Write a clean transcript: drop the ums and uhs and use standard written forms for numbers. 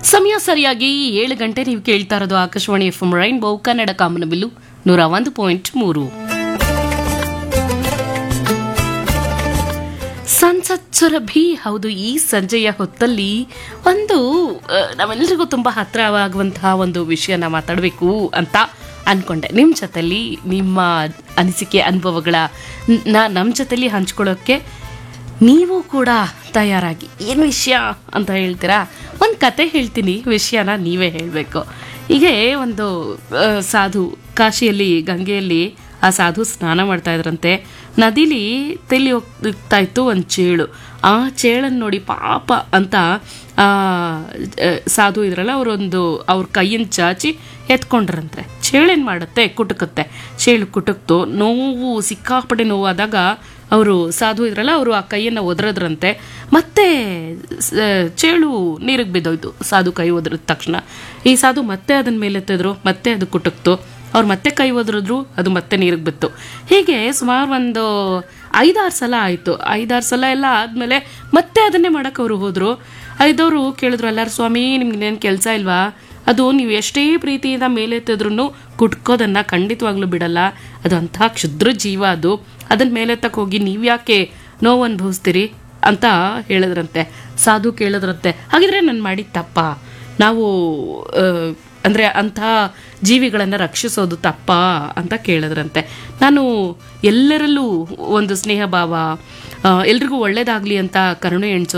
ಸಮಯ ಸರಿಯಾಗಿ 7 ಗಂಟೆ. ನೀವು ಕೇಳ್ತಾ ಇರೋದು ಆಕಾಶವಾಣಿ ಎಫ್ಎಂ ರೈನ್ಬೋ ಕನ್ನಡ ಕಾಮನಬಿಲ್ಲು 101.3. ಸಂಸತ್ ಸುರಭಿ. ಹೌದು, ಈ ಸಂಜೆಯ ಹೊತ್ತಲ್ಲಿ ಒಂದು ನಾವೆಲ್ಲರಿಗೂ ತುಂಬಾ ಹತ್ರವಾಗುವಂತಹ ಒಂದು ವಿಷಯನ ಮಾತಾಡಬೇಕು ಅಂತ ಅನ್ಕೊಂಡೆ. ನಿಮ್ಮ ಜೊತೆಲಿ ನಿಮ್ಮ ಅನಿಸಿಕೆ ಅನುಭವಗಳ ನಮ್ಮ ಜೊತೆಲಿ ಹಂಚ್ಕೊಳ್ಳೋಕ್ಕೆ ನೀವು ಕೂಡ ತಯಾರಾಗಿ. ಏನು ವಿಷಯ ಅಂತ ಹೇಳ್ತೀರಾ? ಒಂದು ಕತೆ ಹೇಳ್ತೀನಿ, ವಿಷಯನ ನೀವೇ ಹೇಳಬೇಕು. ಹೀಗೆ ಒಂದು ಸಾಧು ಕಾಶಿಯಲ್ಲಿ ಗಂಗೆಯಲ್ಲಿ ಆ ಸಾಧು ಸ್ನಾನ ಮಾಡ್ತಾ ಇದ್ರಂತೆ. ನದಿಲಿ ತೆಲಿ ಹೋಗ್ತಾ ಇತ್ತು ಒಂದು ಚೇಳು. ಆ ಚೇಳನ್ನು ನೋಡಿ ಪಾಪ ಅಂತ ಸಾಧು ಇದ್ರಲ್ಲ ಅವರೊಂದು ಅವ್ರ ಕೈಯನ್ನು ಚಾಚಿ ಎತ್ಕೊಂಡ್ರಂತೆ. ಚೇಳೇನು ಮಾಡುತ್ತೆ? ಕುಟುಕುತ್ತೆ. ಚೇಳು ಕುಟುಕ್ತು, ನೋವು ಸಿಕ್ಕಾಪಟ್ಟೆ ನೋವಾದಾಗ ಅವರು ಸಾಧು ಇದ್ರಲ್ಲ ಅವರು ಆ ಕೈಯನ್ನು ಒದರದ್ರಂತೆ. ಮತ್ತೆ ಚೇಳು ನೀರಿಗೆ ಬಿದ್ದೋಯ್ತು ಸಾಧು ಕೈ ಒದರಿದ ತಕ್ಷಣ. ಈ ಸಾಧು ಮತ್ತೆ ಅದನ್ನ ಮೇಲೆತ್ತಿದ್ರು, ಮತ್ತೆ ಅದು ಕುಟುಕ್ತು. ಅವ್ರು ಮತ್ತೆ ಕೈ ಒದರಿದ್ರು, ಅದು ಮತ್ತೆ ನೀರಿಗೆ ಬಿತ್ತು. ಹೀಗೆ ಸುಮಾರು ಒಂದು 5-6 ಸಲ ಆಯಿತು. 5-6 ಸಲ ಎಲ್ಲ ಆದಮೇಲೆ ಮತ್ತೆ ಅದನ್ನೇ ಮಾಡೋಕೆ ಅವರು ಹೋದರು. ಐದವರು ಕೇಳಿದ್ರು, ಅಲ್ಲಾರ ಸ್ವಾಮಿ ನಿಮ್ಗೇನು ಕೆಲಸ ಇಲ್ವಾ? ಅದು ನೀವು ಎಷ್ಟೇ ಪ್ರೀತಿಯಿಂದ ಮೇಲೆತ್ತಿದ್ರೂ ಕುಟ್ಕೋದನ್ನು ಖಂಡಿತವಾಗ್ಲೂ ಬಿಡಲ್ಲ. ಅದು ಅಂತಹ ಕ್ಷುದ್ರ ಜೀವ. ಅದನ್ನ ಮೇಲೆತ್ತಕ್ಕೆ ಹೋಗಿ ನೀವು ಯಾಕೆ ನೋವು ಅನುಭವಿಸ್ತೀರಿ ಅಂತ ಹೇಳಿದ್ರಂತೆ. ಸಾಧು ಕೇಳಿದ್ರಂತೆ, ಹಾಗಿದ್ರೆ ನಾನು ಮಾಡಿದ ತಪ್ಪ? ನಾವು ಅಂದರೆ ಅಂಥ ಜೀವಿಗಳನ್ನು ರಕ್ಷಿಸೋದು ತಪ್ಪ ಅಂತ ಕೇಳಿದ್ರಂತೆ. ನಾನು ಎಲ್ಲರಲ್ಲೂ ಒಂದು ಸ್ನೇಹ ಭಾವ, ಎಲ್ರಿಗೂ ಒಳ್ಳೇದಾಗಲಿ ಅಂತ ಕರುಣೆ ಎಣಿಸೋ